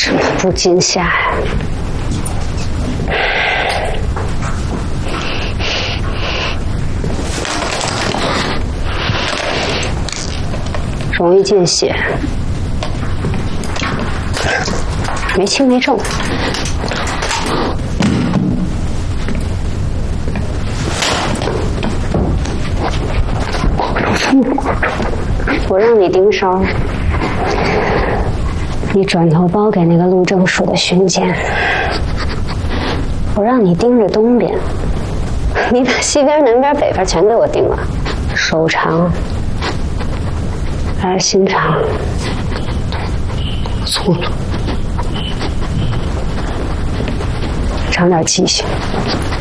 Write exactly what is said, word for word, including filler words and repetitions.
这么不惊吓呀？容易见血，没轻没重。我让你盯梢，你转头包给那个陆正蜀的勋剑。我让你盯着东边，你把西边、南边、北边全给我盯了。手长还是心长？ 错了， 长点记性。